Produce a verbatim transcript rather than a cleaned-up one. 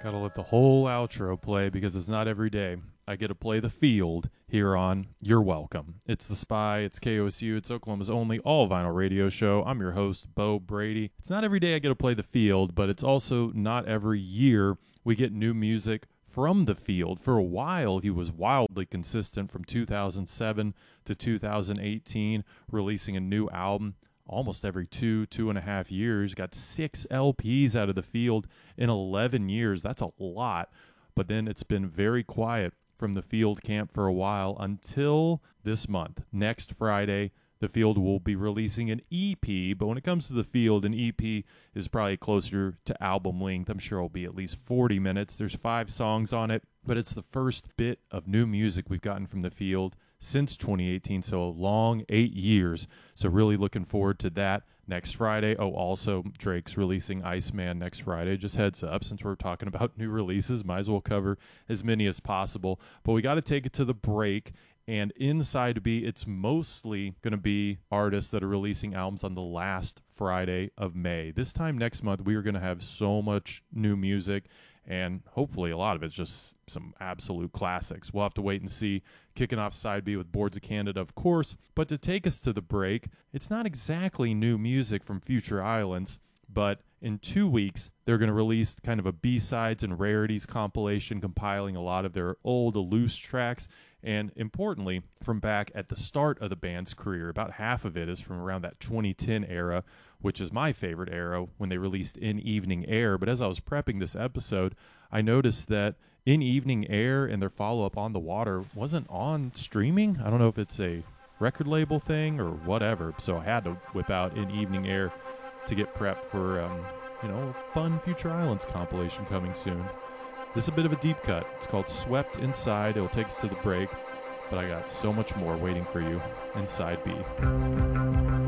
Gotta let the whole outro play because it's not every day I get to play the field here on You're Welcome. It's The Spy, it's K O S U, it's Oklahoma's only all-vinyl radio show. I'm your host, Bo Brady. It's not every day I get to play the field, but it's also not every year we get new music from the field. For a while, he was wildly consistent from two thousand seven to two thousand eighteen, releasing a new album almost every two, two and a half years. Got six L Ps out of the field in eleven years. That's a lot. But then it's been very quiet from the field camp for a while until this month. Next Friday, the field will be releasing an E P. But when it comes to the field, an E P is probably closer to album length. I'm sure it'll be at least forty minutes. There's five songs on it, but it's the first bit of new music we've gotten from the field since twenty eighteen, so a long eight years. So really looking forward to that next Friday. Oh, also, Drake's releasing Iceman next Friday. Just heads up, since we're talking about new releases, might as well cover as many as possible. But we got to take it to the break. And inside B, it's mostly going to be artists that are releasing albums on the last Friday of May. This time next month, we are going to have so much new music, and hopefully a lot of it's just some absolute classics. We'll have to wait and see. Kicking off Side B with Boards of Canada, of course. But to take us to the break, it's not exactly new music from Future Islands, but in two weeks, they're going to release kind of a B-sides and rarities compilation compiling a lot of their old loose tracks. And importantly, from back at the start of the band's career, about half of it is from around that twenty ten era, which is my favorite era when they released In Evening Air. But as I was prepping this episode, I noticed that In Evening Air and their follow-up On the Water wasn't on streaming. I don't know if it's a record label thing or whatever. So I had to whip out In Evening Air to get prepped for, um, you know, fun Future Islands compilation coming soon. This is a bit of a deep cut. It's called Swept Inside. It'll take us to the break, but I got so much more waiting for you in Side B.